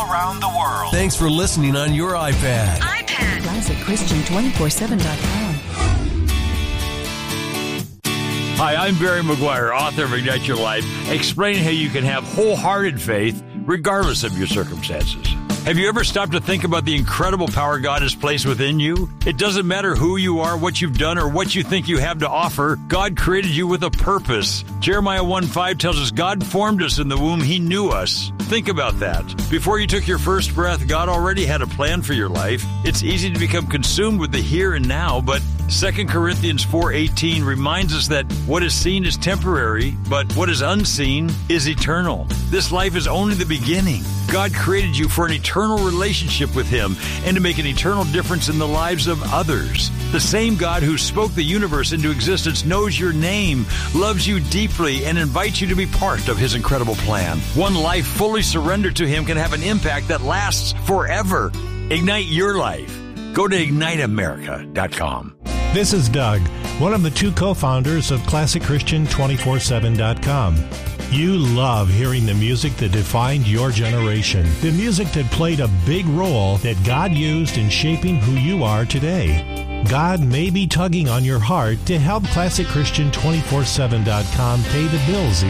around the world. Thanks for listening on your iPad. ClassicChristian247.com. Hi, I'm Barry McGuire, author of Ignite Your Life, explaining how you can have wholehearted faith regardless of your circumstances. Have you ever stopped to think about the incredible power God has placed within you? It doesn't matter who you are, what you've done, or what you think you have to offer. God created you with a purpose. Jeremiah 1:5 tells us God formed us in the womb. He knew us. Think about that. Before you took your first breath, God already had a plan for your life. It's easy to become consumed with the here and now, but 2 Corinthians 4:18 reminds us that what is seen is temporary, but what is unseen is eternal. This life is only the beginning. God created you for an eternal relationship with Him and to make an eternal difference in the lives of others. The same God who spoke the universe into existence knows your name, loves you deeply, and invites you to be part of His incredible plan. One life fully surrendered to Him can have an impact that lasts forever. Ignite your life. Go to IgniteAmerica.com. This is Doug, one of the two co-founders of ClassicChristian247.com. You love hearing the music that defined your generation, the music that played a big role that God used in shaping who you are today. God may be tugging on your heart to help ClassicChristian247.com pay the bills